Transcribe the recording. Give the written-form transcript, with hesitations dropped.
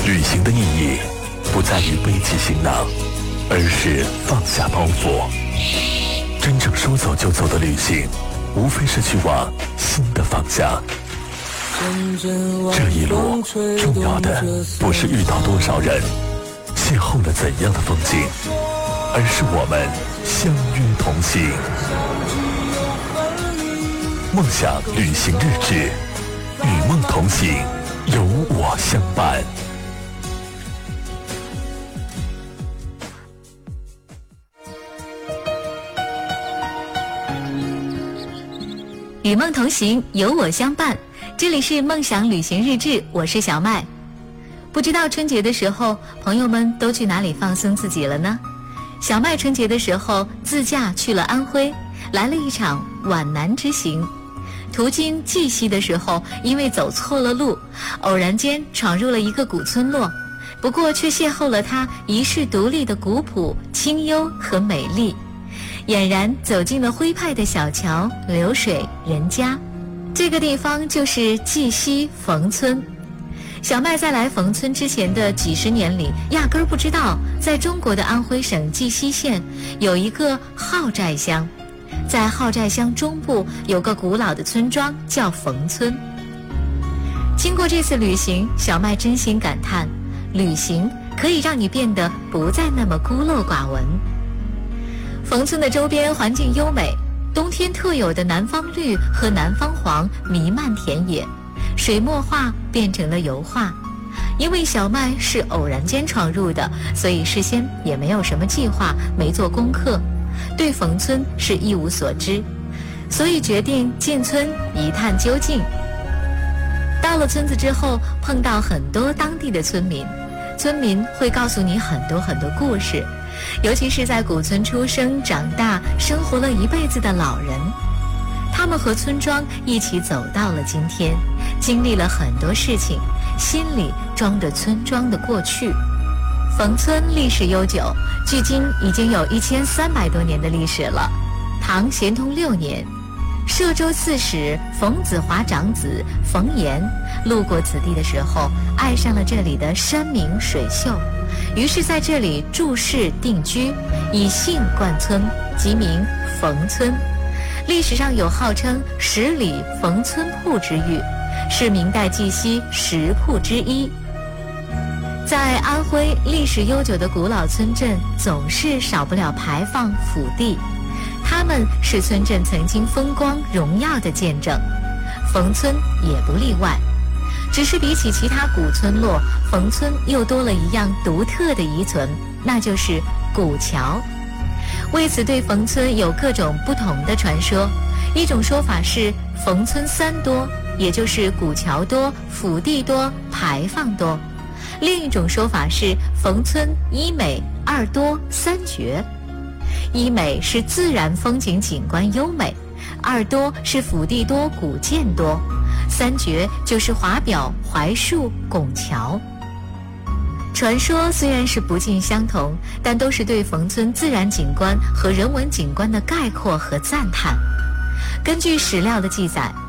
旅行的意义不在于背起行囊，而是放下包袱。真正说走就走的旅行，无非是去往新的方向。这一路重要的不是遇到多少人，邂逅了怎样的风景，而是我们相约同行。梦想旅行日志，与梦同行，有我相伴。 与梦同行，有我相伴。这里是梦想旅行日志，我是小麦。不知道春节的时候，朋友们都去哪里放松自己了呢？小麦春节的时候自驾去了安徽，来了一场皖南之行。途经绩溪的时候，因为走错了路，偶然间闯入了一个古村落，不过却邂逅了它遗世独立的古朴、清幽和美丽。俨然走进了徽派的小桥流水人家。这个地方就是绩溪冯村。小麦在来冯村之前的几十年里，压根儿不知道在中国的安徽省绩溪县有一个号寨乡，在号寨乡中部有个古老的村庄叫冯村。经过这次旅行，小麦真心感叹，旅行可以让你变得不再那么孤陋寡闻。冯村的周边环境优美，冬天特有的南方绿和南方黄弥漫田野，水墨画变成了油画。因为小麦是偶然间闯入的，所以事先也没有什么计划，没做功课，对冯村是一无所知，所以决定进村一探究竟。到了村子之后，碰到很多当地的村民，村民会告诉你很多很多故事，尤其是在古村出生长大生活了一辈子的老人，他们和村庄一起走到了今天，经历了很多事情，心里装着村庄的过去。冯村历史悠久，距今已经有1300多年的历史了。唐咸通6年，歙州刺史冯子华长子冯延路过此地的时候，爱上了这里的山明水秀，于是在这里筑室定居，以姓冠村，即名冯村。历史上有号称10里冯村铺之誉，是明代绩溪10铺之一。在安徽历史悠久的古老村镇，总是少不了牌坊府邸，他们是村镇曾经风光荣耀的见证，冯村也不例外。只是比起其他古村落，冯村又多了一样独特的遗存，那就是古桥。为此对冯村有各种不同的传说，一种说法是冯村3多，也就是古桥多、府邸多、牌坊多；另一种说法是冯村1美2多3绝。1美是自然风景景观优美，2多是府邸多古建多，3绝就是华表槐树拱桥。传说虽然是不尽相同，但都是对冯村自然景观和人文景观的概括和赞叹。根据史料的记载，